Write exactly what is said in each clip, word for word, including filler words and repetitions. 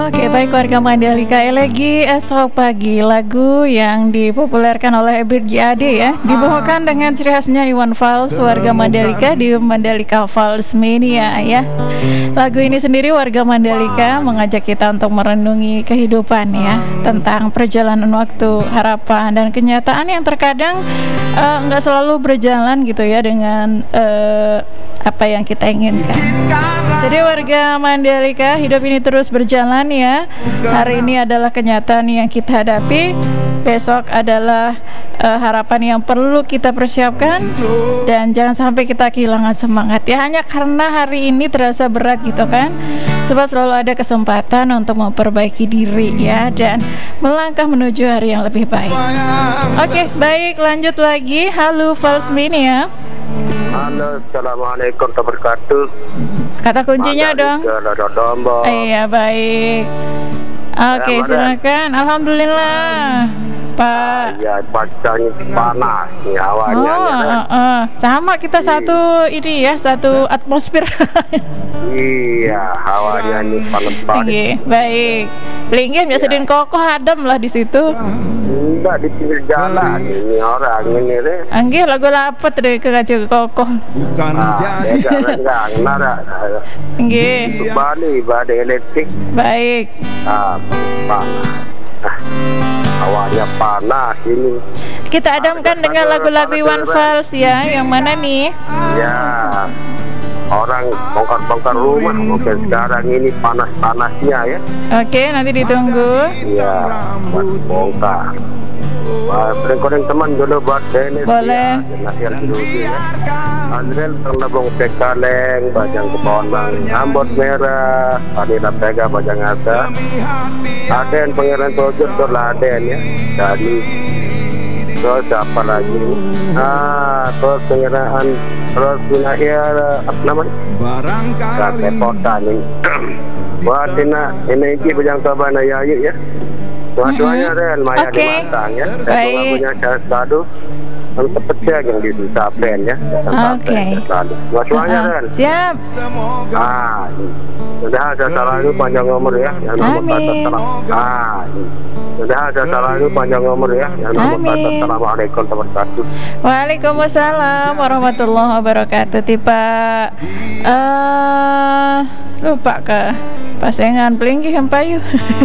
Oke, baik warga Mandalika, elegi esok pagi, lagu yang dipopulerkan oleh Ebit G A D ya, dibawakan dengan ciri khasnya Iwan Fals, warga Mandalika di Mandalika Fals Mania ya. Lagu ini sendiri warga Mandalika mengajak kita untuk merenungi kehidupan ya, tentang perjalanan waktu, harapan dan kenyataan yang terkadang nggak uh, selalu berjalan gitu ya dengan uh, apa yang kita inginkan. Jadi warga Mandalika, hidup ini terus berjalan ya. Hari ini adalah kenyataan yang kita hadapi, besok adalah uh, harapan yang perlu kita persiapkan, dan jangan sampai kita kehilangan semangat ya hanya karena hari ini terasa berat gitu kan. Sebab selalu ada kesempatan untuk memperbaiki diri ya, dan melangkah menuju hari yang lebih baik. Oke, baik, lanjut lagi. Halo Fals Mania. Halo, assalamualaikum warahmatullahi wabarakatuh. Kata kuncinya dong. Iya, baik. Oke, okay, silakan. Alhamdulillah, Pak. Ya, bacanya panas nih awalnya. Oh, ya, uh, uh. Sama kita iya. Satu ini ya, satu atmosfer. Iya, hawanya nih panas-panas. Iya, baik. Linggih biasain kokoh adem lah di situ. Enggak, di pinggir jalan ini orang ini deh. Anggih lagu lapet deh ke kacau kokoh. Bukan jadi. Enggak, enggak, enggak. Anggih. Bali, Bali elektrik. Baik. Ah, panas. Ah, hawanya panas ini. Kita adamkan dengan lagu-lagu Iwan Fals ya. Yang mana nih? Ya. Orang bongkar-bongkar rumah mungkin sekarang ini panas-panasnya ya. Oke, nanti ditunggu. Iya, buat bongkar. Wah, koreng teman dulu buat Dennis. Boleh. Ya, ya. Andrel Tanabong Tekaleng, Bajang Keponang, Ambot Merah, Panila Pega, Bajang Ata, Aden Pangeran Tojo, Aden ya. Jadi terus apa lagi? Ah, terus pengeraan, terus wilayah apa namanya? Barangkali potan ini. Buat tina energi bujang sabana ya ya. Dua-duanya rel maya di matang ya. Saya punya cara sadu. Kalau tepatnya yang di Sapen ya. Oke. Dua-duanya rel. Siap. Ah, sudah ada salah itu panjang nomor ya. Yang nomor salah. Ah. Sudah ada salah itu panjang nomor ya. Yang nomor satu. Assalamualaikum warahmatullahi wabarakatuh. Waalaikumsalam warahmatullahi wabarakatuh. Tipe uh, lupa ke pasengan pelinggi yang payu.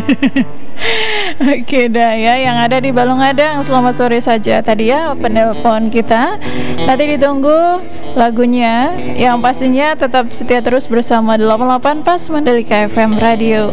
Oke dah ya, yang ada di Balongadang, selamat sore saja tadi ya penelpon kita. Nanti ditunggu lagunya, yang pastinya tetap setia terus bersama delapan puluh delapan Pas Mandalika F M Radio.